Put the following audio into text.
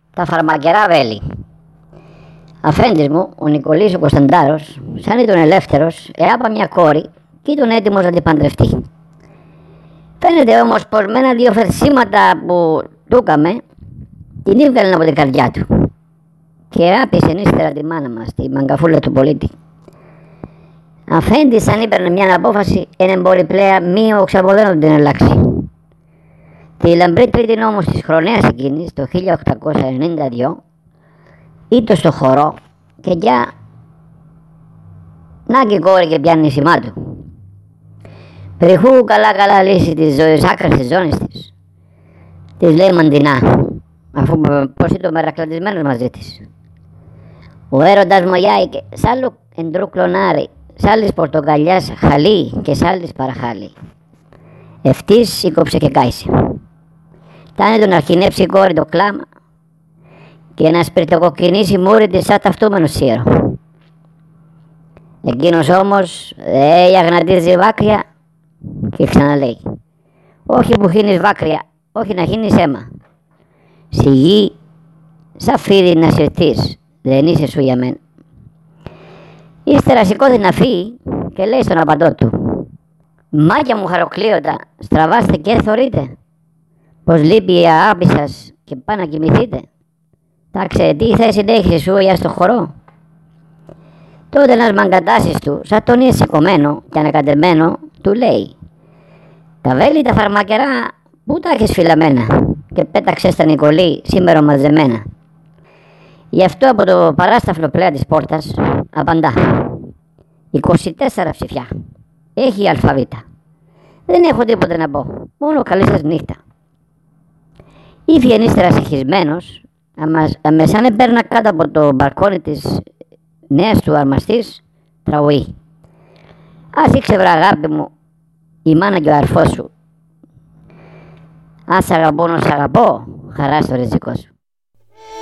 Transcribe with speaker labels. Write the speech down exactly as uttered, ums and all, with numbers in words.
Speaker 1: Τα φαρμακερά βέλη. Αφέντης μου, ο Νικολής ο Κωνσταντάρος, σαν ήταν ελεύθερος, εάπα μια κόρη και ήταν έτοιμος να την παντρευτεί. Φαίνεται όμως πως με ένα-δύο φερσίματα που του έκαμε, την έβγαλε από την καρδιά του και άπησε ύστερα τη μάνα μας, τη μαγκαφούλα του πολίτη. Αφέντης, αν έπαιρνε μια απόφαση, είναι μπορεί πλέον μη οξαποδένω την αλλάξει. Τη λαμπρή τρίτη όμως της χρονιάς εκείνης, το χίλια οκτακόσια ενενήντα δύο, ήτο στο χορό και για να και κόρη και πιάνει σημά του. Πριχού καλά καλά λύσει της ζωής άκρας της ζώνης της. Της λέει μαντινά, αφού πως ήταν μερακλαντισμένος μαζί της. Ο έρωτας μου γιάηκε, σ' άλλο εντρού κλονάρι, σ' άλλης πορτοκαλιάς χαλί και σ' άλλης παραχάλι. Ευτής σήκωψε και κάησε. Τάνε τον αρχινέψει η κόρη το κλάμα και να σπιρτοκοκκινήσει μούρη της σαν ταυτούμενο σύρο. Εκείνος όμως ε, αγναντίζει βάκρια και ξαναλέει, όχι που χύνεις βάκρια, όχι να χύνεις αίμα. Στη γη σαν φίδι να συρθείς, δεν είσαι σου για μένα. Ύστερα σηκώθηκε να φύγει και λέει στον απαντό του, μάκια μου χαροκλείωτα, στραβάστε και θωρείτε, πως λείπει η αγάπη σας και πάνε να κοιμηθείτε. Τάξε, τι θέση έχεις σου για στο χορό. Τότε ένας μαγκατάσης του, σαν τον είναι σηκωμένο και ανακατεμένο, του λέει, τα βέλη τα φαρμακερά πού τα έχεις φυλαμένα και πέταξε στα Νικολή σήμερα μαζεμένα. Γι' αυτό από το παράσταφλο πλέα της πόρτας απαντά, είκοσι τέσσερα ψηφιά, έχει η αλφαβήτα. Δεν έχω τίποτε να πω, μόνο καλή σας νύχτα. Ήφιεν ύστερα συγχυσμένος, με σαν έπαιρνα κάτω από το μπαλκόνι της νέας του αρμαστής, τραγουδεί. Ας ήξευρα αγάπη μου, η μάνα και ο αρφός σου. Ας αγαπώ να σ' αγαπώ, χαρά στο ριζικό σου.